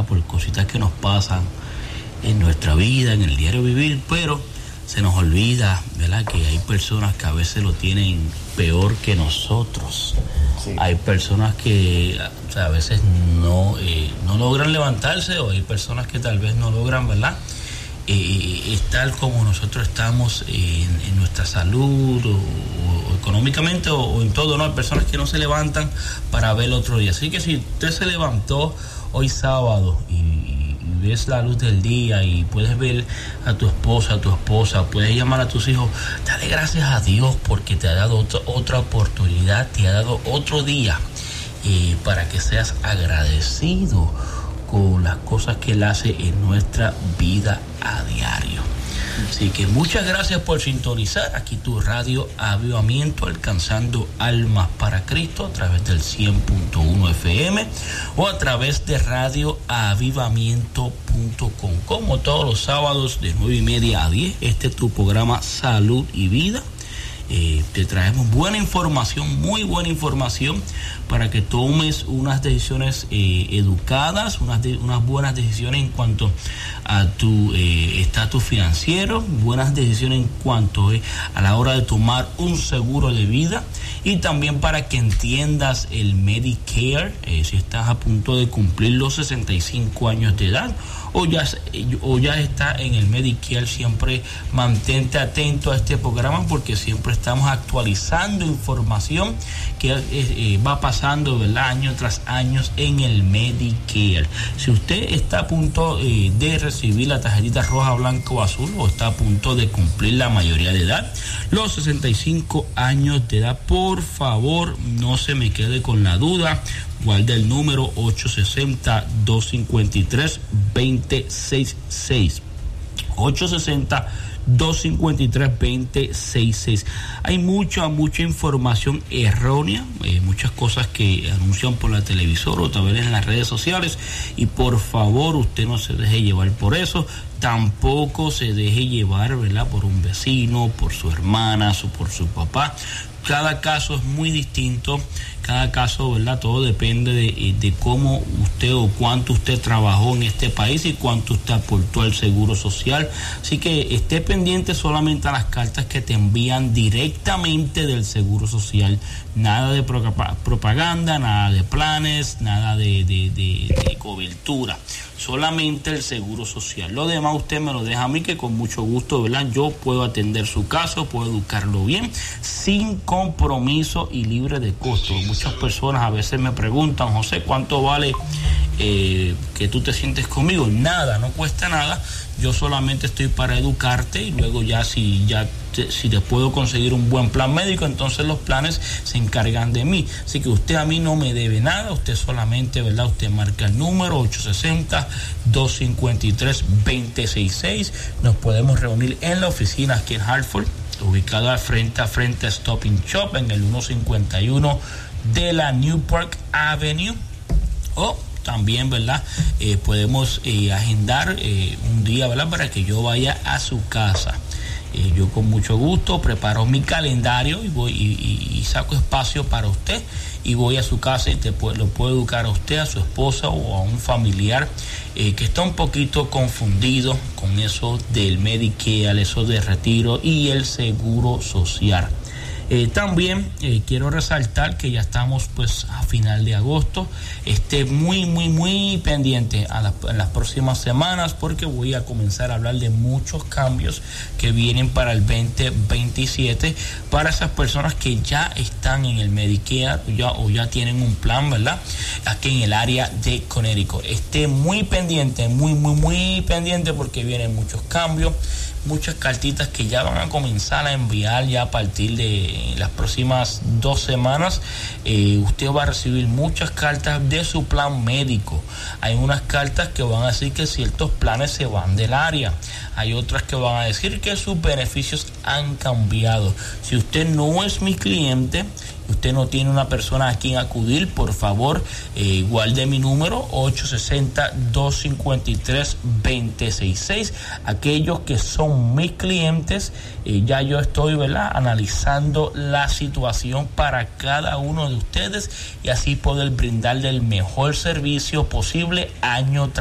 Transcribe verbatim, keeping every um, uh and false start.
¿verdad? Por cositas que nos pasan en nuestra vida, en el diario vivir, pero se nos olvida, ¿verdad?, que hay personas que a veces lo tienen peor que nosotros. Sí. Hay personas que, o sea, a veces no, eh, no logran levantarse, o hay personas que tal vez no logran, ¿verdad?, eh, estar como nosotros estamos en, en nuestra salud o, o económicamente o, o en todo, ¿no? Hay personas que no se levantan para ver el otro día. Así que si usted se levantó hoy sábado y ves la luz del día y puedes ver a tu esposa, a tu esposa, puedes llamar a tus hijos, dale gracias a Dios porque te ha dado otra, otra oportunidad, te ha dado otro día eh, para que seas agradecido con las cosas que Él hace en nuestra vida a diario. Así que muchas gracias por sintonizar aquí tu radio Avivamiento, alcanzando almas para Cristo a través del cien punto uno F M o a través de radio avivamiento punto com. Como todos los sábados de nueve y media a diez, este es tu programa Salud y Vida. Eh, te traemos buena información, muy buena información para que tomes unas decisiones eh, educadas, unas, de, unas buenas decisiones en cuanto a tu eh, estatus financiero, buenas decisiones en cuanto eh, a la hora de tomar un seguro de vida, y también para que entiendas el Medicare, eh, si estás a punto de cumplir los sesenta y cinco años de edad o ya, o ya está en el Medicare. Siempre mantente atento a este programa porque siempre estamos actualizando información que eh, eh, va pasando, ¿verdad?, año tras año en el Medicare. Si usted está a punto eh, de recibir la tarjetita roja, blanca o azul, o está a punto de cumplir la mayoría de edad, los sesenta y cinco años de edad, por favor no se me quede con la duda. Guarda el número ocho seis cero, dos cinco tres, dos cero seis seis. ocho seis cero, dos cinco tres, dos cero seis seis. Hay mucha, mucha información errónea, eh, muchas cosas que anuncian por la televisora o también en las redes sociales, y por favor usted no se deje llevar por eso. Tampoco se deje llevar, ¿verdad?, por un vecino, por su hermana o por su papá. Cada caso es muy distinto, cada caso, ¿verdad?, todo depende de, de cómo usted o cuánto usted trabajó en este país y cuánto usted aportó al seguro social. Así que esté pendiente solamente a las cartas que te envían directamente del seguro social. Nada de pro- propaganda, nada de planes, nada de, de, de, de cobertura. Solamente el seguro social. Lo demás usted me lo deja a mí, que con mucho gusto, ¿verdad?, yo puedo atender su caso, puedo educarlo bien, sin compromiso y libre de costo. Muchas personas a veces me preguntan, José, ¿cuánto vale eh, que tú te sientes conmigo? Nada, no cuesta nada. Yo solamente estoy para educarte, y luego ya si ya te, si te puedo conseguir un buen plan médico, entonces los planes se encargan de mí. Así que usted a mí no me debe nada, usted solamente, ¿verdad?, usted marca el número ocho seis cero, dos cinco tres, dos cero seis seis. Nos podemos reunir en la oficina aquí en Hartford, ubicada frente a frente a Stop and Shop en el ciento cincuenta y uno de la Newport Avenue. O también, ¿verdad?, eh, podemos eh, agendar eh, un día, ¿verdad?, para que yo vaya a su casa. Eh, yo con mucho gusto preparo mi calendario y voy y, y, y saco espacio para usted, y voy a su casa y te lo puedo educar a usted, a su esposa o a un familiar eh, que está un poquito confundido con eso del Medicare, eso de retiro y el seguro social. Eh, también eh, quiero resaltar que ya estamos pues a final de agosto. Esté muy muy muy pendiente a, la, a las próximas semanas, porque voy a comenzar a hablar de muchos cambios que vienen para el veinte veintisiete para esas personas que ya están en el Medicare ya, o ya tienen un plan, ¿verdad?, aquí en el área de Connecticut. Esté muy pendiente, muy muy muy pendiente, porque vienen muchos cambios, muchas cartitas que ya van a comenzar a enviar ya a partir de las próximas dos semanas. Eh, usted va a recibir muchas cartas de su plan médico. Hay unas cartas que van a decir que ciertos planes se van del área. Hay otras que van a decir que sus beneficios han cambiado. Si usted no es mi cliente, usted no tiene una persona a quien acudir, por favor, eh, guarde mi número ocho seis cero, dos cinco tres, dos cero seis seis. Aquellos que son mis clientes, eh, ya yo estoy, ¿verdad?, analizando la situación para cada uno de ustedes, y así poder brindarle el mejor servicio posible año tras